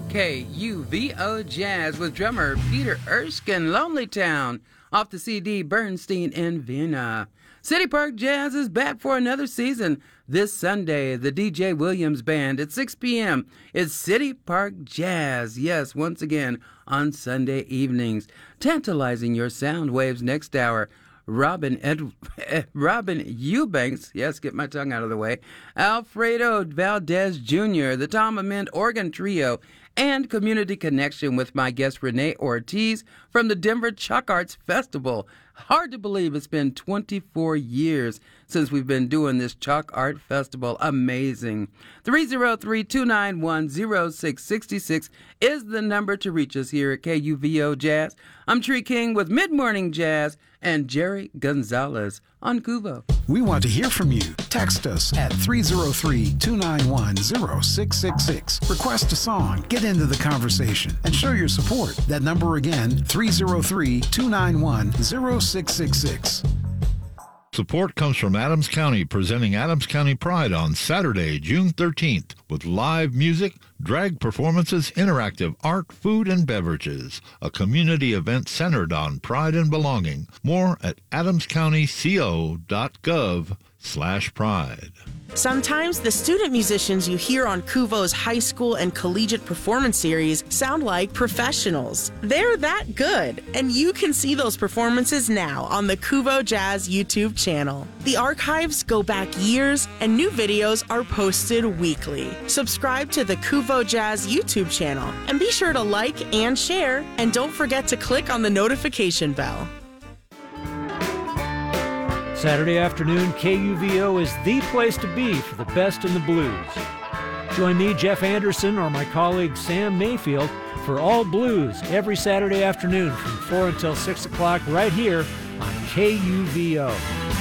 KUVO Jazz with drummer Peter Erskine, Lonely Town, off the CD Bernstein in Vienna. City Park Jazz is back for another season. This Sunday, the DJ Williams Band at 6 p.m. It's City Park Jazz. Yes, once again on Sunday evenings. Tantalizing your sound waves next hour. Robin Eubanks, yes, get my tongue out of the way, Alfredo Valdez Jr., the Tom Amend Organ Trio, and Community Connection with my guest Renee Ortiz from the Denver Chalk Arts Festival. Hard to believe it's been 24 years since we've been doing this Chalk Art Festival. Amazing. 303-291-0666 is the number to reach us here at KUVO Jazz. I'm Tree King with Mid Morning Jazz and Jerry Gonzalez on KUVO. We want to hear from you. Text us at 303-291-0666. Request a song, get into the conversation, and show your support. That number again, 303-291-0666. Support comes from Adams County, presenting Adams County Pride on Saturday, June 13th, with live music, drag performances, interactive art, food, and beverages. A community event centered on pride and belonging. More at adamscountyco.gov/pride. Sometimes the student musicians you hear on KUVO's high school and collegiate performance series sound like professionals. They're that good, and you can see those performances now on the KUVO Jazz YouTube channel. The archives go back years, and new videos are posted weekly. Subscribe to the KUVO Jazz YouTube channel, and be sure to like and share, and don't forget to click on the notification bell. Saturday afternoon, KUVO is the place to be for the best in the blues. Join me, Jeff Anderson, or my colleague Sam Mayfield for All Blues every Saturday afternoon from 4 until 6 o'clock right here on KUVO.